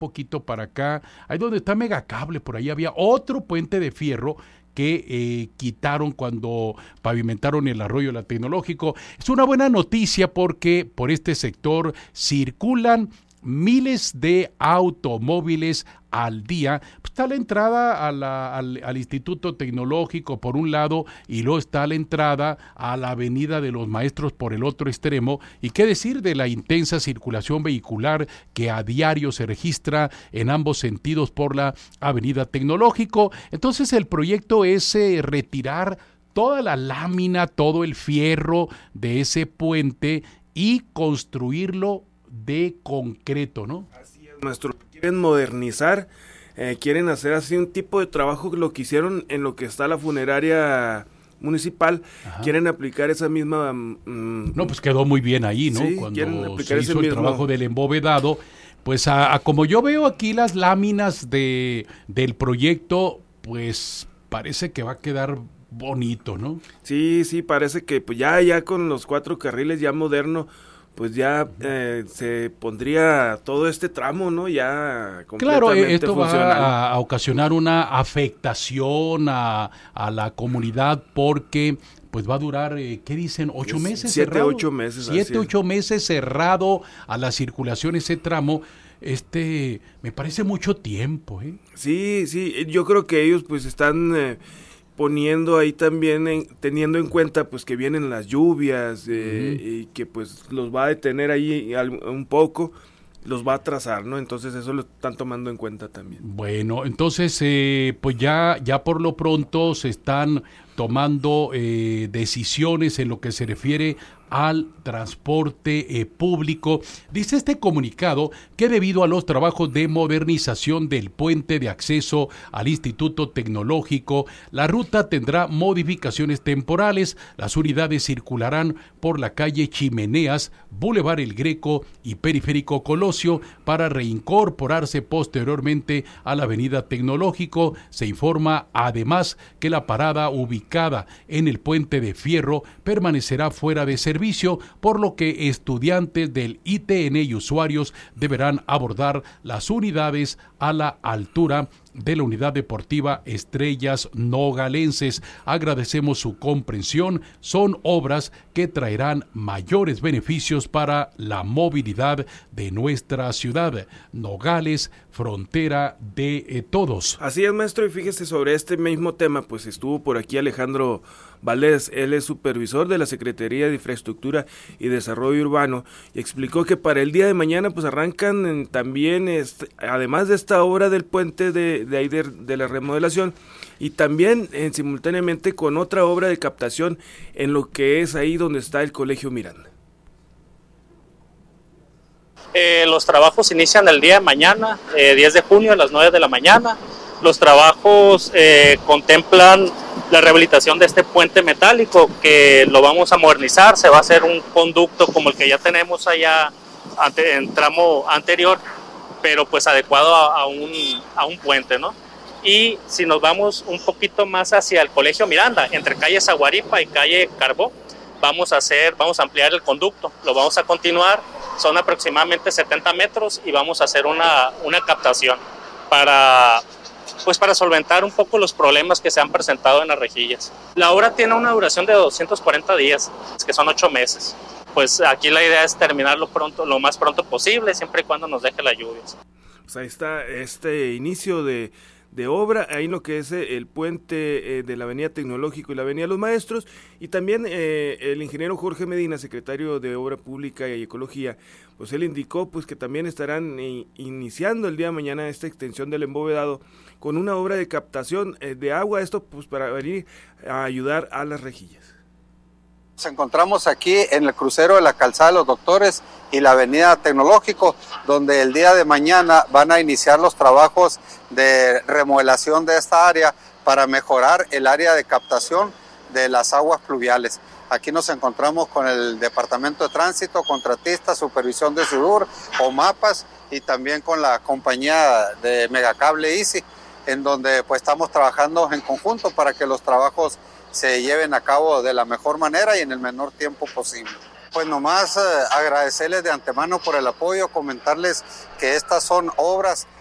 poquito para acá, ahí donde está Megacable, por ahí había otro puente de fierro que quitaron cuando pavimentaron el arroyo La Tecnológico. Es una buena noticia porque por este sector circulan miles de automóviles al día. Pues está la entrada al Instituto Tecnológico por un lado y luego está la entrada a la Avenida de los Maestros por el otro extremo. Y qué decir de la intensa circulación vehicular que a diario se registra en ambos sentidos por la Avenida Tecnológico. Entonces el proyecto es retirar toda la lámina, todo el fierro de ese puente y construirlo de concreto, ¿no? Así es, maestro. Quieren modernizar, quieren hacer así un tipo de trabajo que lo que hicieron en lo que está la funeraria municipal. Ajá. Quieren aplicar esa misma... No, pues quedó muy bien ahí, ¿no? Sí, cuando se hizo el trabajo del embovedado, pues como yo veo aquí las láminas del proyecto, pues parece que va a quedar bonito, ¿no? Sí, parece que pues ya con los 4 carriles ya moderno, pues ya se pondría todo este tramo, ¿no? Ya completamente claro, esto funcional. Va a ocasionar una afectación a la comunidad porque pues va a durar, ¿qué dicen? 8 meses 7, cerrado. 8 meses. 7, 8 meses cerrado a la circulación ese tramo. Me parece mucho tiempo, ¿eh? Sí, yo creo que ellos pues están... poniendo ahí también, teniendo en cuenta pues que vienen las lluvias y que pues los va a detener ahí un poco, los va a atrasar, ¿no? Entonces eso lo están tomando en cuenta también. Bueno, entonces pues ya por lo pronto se están tomando decisiones en lo que se refiere al transporte público. Dice este comunicado que debido a los trabajos de modernización del puente de acceso al Instituto Tecnológico, la ruta tendrá modificaciones temporales. Las unidades circularán por la calle Chimeneas, Boulevard El Greco y Periférico Colosio para reincorporarse posteriormente a la Avenida Tecnológico. Se informa además que la parada ubicada en el puente de fierro permanecerá fuera de servicio, por lo que estudiantes del ITN y usuarios deberán abordar las unidades a la altura de la Unidad Deportiva Estrellas Nogalenses. Agradecemos su comprensión. Son obras que traerán mayores beneficios para la movilidad de nuestra ciudad. Nogales, frontera de todos. Así es, maestro, y fíjese, sobre este mismo tema, pues estuvo por aquí Alejandro Valdés. Él es supervisor de la Secretaría de Infraestructura y Desarrollo Urbano y explicó que para el día de mañana pues arrancan también, además de esta obra del puente de la remodelación, y también simultáneamente con otra obra de captación en lo que es ahí donde está el Colegio Miranda. Los trabajos inician el día de mañana, 10 de junio a las 9 de la mañana. Los trabajos contemplan la rehabilitación de este puente metálico que lo vamos a modernizar. Se va a hacer un conducto como el que ya tenemos allá en tramo anterior, pero pues adecuado a un puente, ¿no? Y si nos vamos un poquito más hacia el Colegio Miranda, entre calle Zaguaripa y calle Carbó, vamos a ampliar el conducto, lo vamos a continuar, son aproximadamente 70 metros y vamos a hacer una captación para solventar un poco los problemas que se han presentado en las rejillas. La obra tiene una duración de 240 días, que son 8 meses. Pues aquí la idea es terminarlo pronto, lo más pronto posible, siempre y cuando nos deje las lluvias. Pues ahí está este inicio de obra, ahí lo que es el puente de la Avenida Tecnológico y la Avenida Los Maestros, y también el ingeniero Jorge Medina, secretario de Obra Pública y Ecología, pues él indicó pues que también estarán iniciando el día de mañana esta extensión del embovedado con una obra de captación de agua, esto pues para venir a ayudar a las rejillas. Nos encontramos aquí en el crucero de la Calzada de los Doctores y la Avenida Tecnológico, donde el día de mañana van a iniciar los trabajos de remodelación de esta área para mejorar el área de captación de las aguas pluviales. Aquí nos encontramos con el Departamento de Tránsito, contratistas, supervisión de SUDUR, OMAPAS y también con la compañía de Megacable Easy, en donde pues estamos trabajando en conjunto para que los trabajos se lleven a cabo de la mejor manera y en el menor tiempo posible. Pues nomás agradecerles de antemano por el apoyo, comentarles que estas son obras